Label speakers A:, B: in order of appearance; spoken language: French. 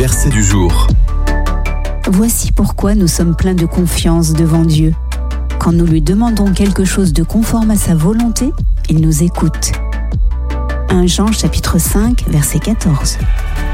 A: verset du jour.
B: Voici pourquoi nous sommes pleins de confiance devant Dieu. Quand nous lui demandons quelque chose de conforme à sa volonté, il nous écoute. 1 Jean chapitre 5, verset 14.